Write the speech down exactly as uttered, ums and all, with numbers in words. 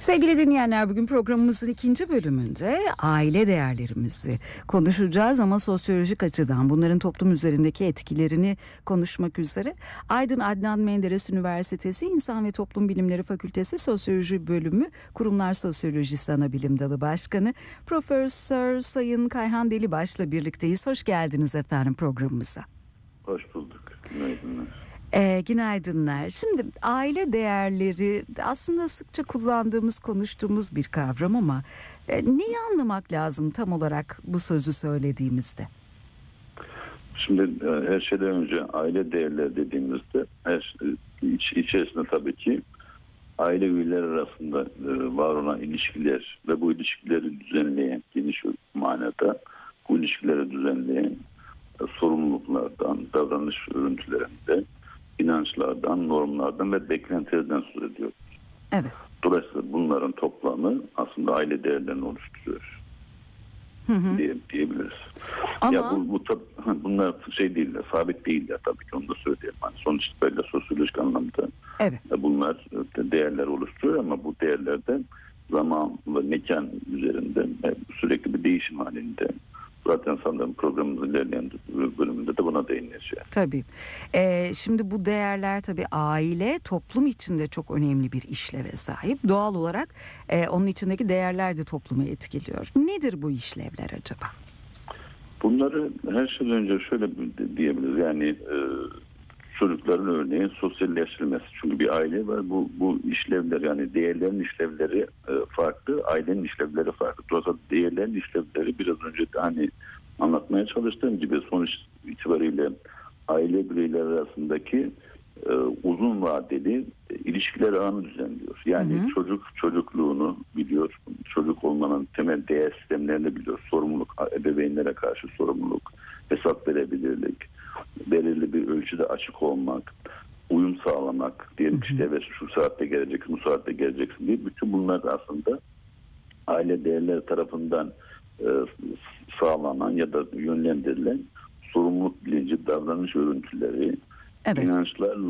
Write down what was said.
Sevgili dinleyenler, bugün programımızın ikinci bölümünde aile değerlerimizi konuşacağız ama sosyolojik açıdan bunların toplum üzerindeki etkilerini konuşmak üzere Aydın Adnan Menderes Üniversitesi İnsan ve Toplum Bilimleri Fakültesi Sosyoloji Bölümü Kurumlar Sosyolojisi Anabilim Dalı Başkanı Profesör Sayın Kayhan Delibaş'la birlikteyiz. Hoş geldiniz efendim programımıza. Hoş bulduk. Günaydınlar. E, günaydınlar. Şimdi aile değerleri aslında sıkça kullandığımız, konuştuğumuz bir kavram ama e, neyi anlamak lazım tam olarak bu sözü söylediğimizde? Şimdi e, her şeyden önce aile değerleri dediğimizde her, iç, içerisinde tabii ki aile üyeleri arasında e, var olan ilişkiler ve bu ilişkileri düzenleyen, geniş manada bu ilişkileri düzenleyen e, sorumluluklardan, davranış örüntülerinden, inançlardan, normlardan ve beklentilerden söz ediyoruz. Evet. Dolayısıyla bunların toplamı aslında aile değerlerini oluşturuyor. Hı hı. Diye, diyebiliriz. Ama... Ya bu, bu tab- bunlar şey değiller, sabit değiller tabii ki, onu da söyleyelim. Yani sonuç itibariyle sosyolojik anlamda evet. bunlar değerler oluşturuyor ama bu değerlerde zaman ve mekan üzerinde sürekli bir değişim halinde. Zaten sanırım programımızın ilerleyen bölümünde de buna değineceğiz. Tabii. Ee, şimdi bu değerler tabii aile, toplum içinde çok önemli bir işleve sahip. Doğal olarak e, onun içindeki değerler de toplumu etkiliyor. Nedir bu işlevler acaba? Bunları her şeyden önce şöyle diyebiliriz. Yani e, çocukların örneğin sosyalleştirilmesi. Çünkü bir aile var. Bu bu işlevler, yani değerlerin işlevleri e, farklı, ailenin işlevleri farklı. Dolayısıyla değerlerin işlevleri biraz önce de hani anlatmaya çalıştığım gibi sonuç itibariyle aile bireyleri arasındaki e, uzun vadeli e, ilişkiler ağını düzenliyor. Yani hı hı. çocuk çocukluğunu biliyor, çocuk olmanın temel değer sistemlerini biliyor. Sorumluluk, ebeveynlere karşı sorumluluk, hesap verebilirlik, belirli bir ölçüde açık olmak, uyum sağlamak, diyelim işte evet şu saatte geleceksin, bu saatte geleceksin diye bütün bunlar aslında aile değerleri tarafından e, sağlanan ya da yönlendirilen sorumluluk bilinci, davranış örüntüleri, evet. inançlar,